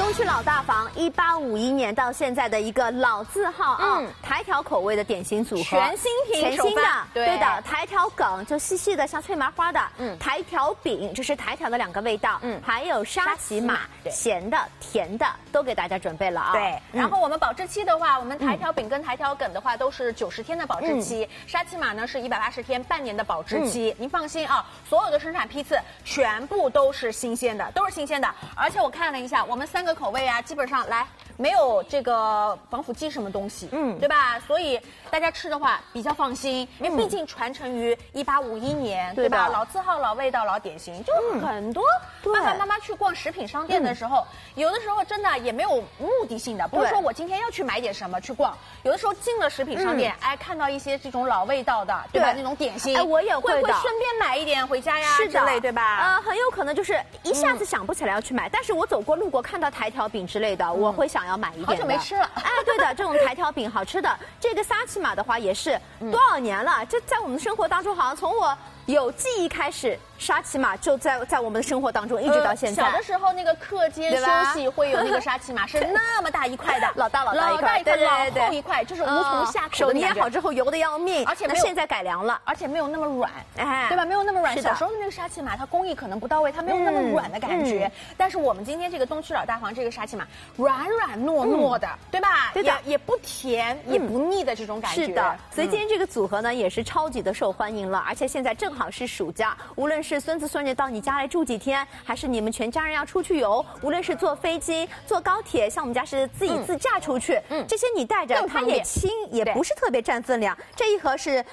东区老大房1851年到现在的一个老字号啊，台条口味的点心组合， 全新品， 全新的， 对的，台条梗就细细的像脆麻花的，台条饼这是台条的2个味道，还有沙琪玛，咸的、甜的都给大家准备了啊。 对，然后我们保质期的话，我们台条饼跟台条梗的话都是90天的保质期，沙琪玛呢是180天，半年的保质期。您放心啊，所有的生产批次全部都是新鲜的，都是新鲜的。而且我看了一下，我们3个口味啊，基本上来没有这个防腐剂什么东西，对吧？所以大家吃的话比较放心，因为毕竟传承于1851年，对吧？老字号、老味道、老点心，就很多爸爸妈妈去逛食品商店的时候，有的时候真的也没有目的性的，不是说我今天要去买点什么去逛，有的时候进了食品商店，哎，看到一些这种老味道的，对吧？那种点心， 哎，我也会的， 顺便买一点回家呀， 是的， 之类，对吧？ 很有可能就是一下子想不起来要去买，但是我走过路过看到台条饼之类的，我会想要买一点的。 好久没吃了， 哎，对的，这种台条饼好吃的。这个沙琪玛的话也是多少年了，这在我们的生活当中，好像从我有记忆开始，沙琪玛就在我们的生活当中一直到现在。 小的时候那个课间休息会有那个沙琪玛，是那么大一块的， 老大一块， 对，老厚一块，就是无从下口。 手捏好之后油的要命， 而且现在改良了， 而且没有那么软， 哎， 对吧？没有那么软。 是的， 小时候的那个沙琪玛，它工艺可能不到位，它没有那么软的感觉。但是我们今天这个东区老大房这个沙琪玛，软软糯糯的，对吧？ 对的， 也不甜也不腻的这种感觉。 是的，所以今天这个组合呢也是超级的受欢迎了，而且现在正好是暑假，无论是孙子孙女到你家来住几天，还是你们全家人要出去游，无论是坐飞机、坐高铁，像我们家是自己自驾出去，这些你带着它也轻，也不是特别占分量。这一盒是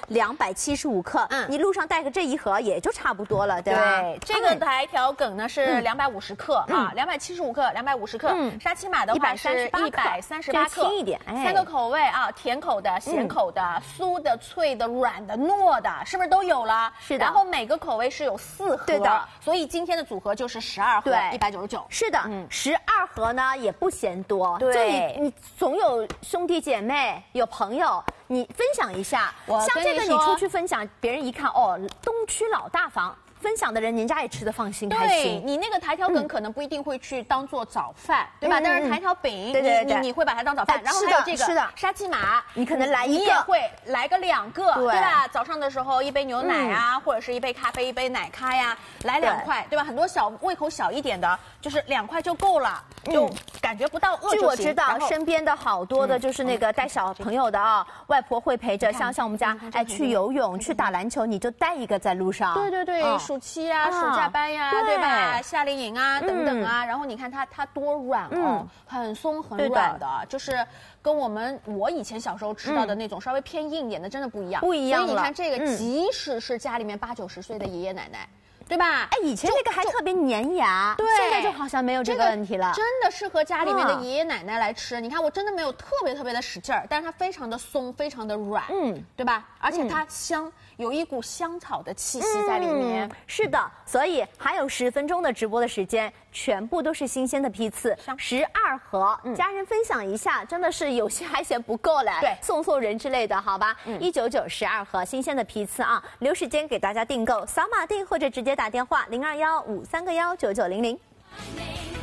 275克，你路上带个这一盒也就差不多了，对吧？ 对，这个台条梗呢是250克啊，275克，250克。沙琪玛的话是138克， 轻一点。 3个口味啊，甜口的、咸口的、酥的、脆的、软的、糯的，是不是都有了？ 是的。 然后每个口味是有4盒， 对的。 所以今天的组合就是12盒，199。 是的，12盒呢也不嫌多。 对， 就你总有兄弟姐妹、有朋友，你分享一下。像这个你出去分享，别人一看哦，东区老大房。分享的人，人家也吃得放心开心。 你那个台条梗可能不一定会去当做早饭，对吧？但是台条饼，你会把它当早饭。然后还有这个沙琪玛， 你可能来一个， 你也会来个2个，对吧？早上的时候一杯牛奶啊，或者是一杯咖啡、一杯奶咖呀，来2块，对吧？很多胃口小一点的，就是2块就够了，就感觉不到饿就行。 据我知道，身边的好多的就是那个带小朋友的啊，外婆会陪着，像我们家哎去游泳、去打篮球，你就带一个在路上。 对。暑期啊，暑假班呀，对吧？夏令营啊，等等啊，然后你看它多软哦，很松很软的，就是跟我以前小时候吃到的那种稍微偏硬一点的，真的不一样。 不一样了。 所以你看这个，即使是家里面80、90岁的爷爷奶奶，对吧？ 哎，以前这个还特别粘牙， 对， 现在就好像没有这个问题了。 真的适合家里面的爷爷奶奶来吃。你看，我真的没有特别的使劲儿，但是它非常的松，非常的软，对吧？而且它香。有一股香草的气息在里面， 是的，所以还有10分钟的直播的时间，全部都是新鲜的批次，12盒，家人分享一下，真的是有些还嫌不够嘞， 对， 送人之类的，好吧，199 12盒新鲜的批次啊，留时间给大家订购，扫码订或者直接打电话0215319900。